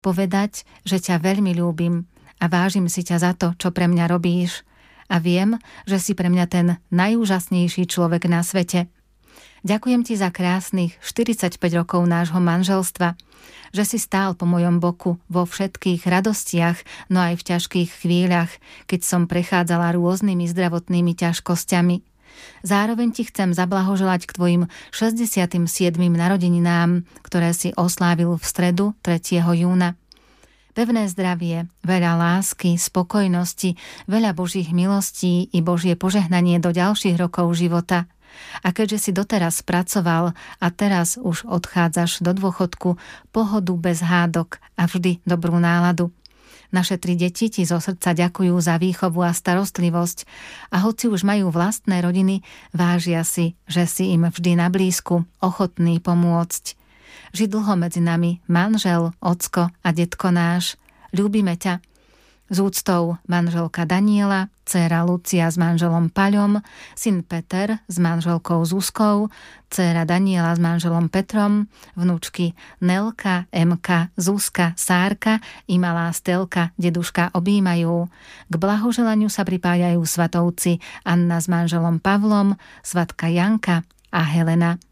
povedať, že ťa veľmi ľúbim a vážim si ťa za to, čo pre mňa robíš a viem, že si pre mňa ten najúžasnejší človek na svete. Ďakujem ti za krásnych 45 rokov nášho manželstva, že si stál po mojom boku vo všetkých radostiach, no aj v ťažkých chvíľach, keď som prechádzala rôznymi zdravotnými ťažkosťami. Zároveň ti chcem zablahoželať k tvojim 67. narodeninám, ktoré si oslávil v stredu 3. júna. Pevné zdravie, veľa lásky, spokojnosti, veľa Božích milostí i Božie požehnanie do ďalších rokov života. A keďže si doteraz pracoval a teraz už odchádzaš do dôchodku, pohodu bez hádok a vždy dobrú náladu. Naše 3 deti ti zo srdca ďakujú za výchovu a starostlivosť a hoci už majú vlastné rodiny, vážia si, že si im vždy na blízku, ochotný pomôcť. Ži dlho medzi nami manžel, ocko a detko náš. Ľúbime ťa. S úctou manželka Daniela, dcéra Lucia s manželom Paľom, syn Peter s manželkou Zuzkou, dcéra Daniela s manželom Petrom, vnúčky Nelka, Emka, Zuzka, Sárka i malá Stelka deduška objímajú. K blahoželaniu sa pripájajú svatovci Anna s manželom Pavlom, svatka Janka a Helena.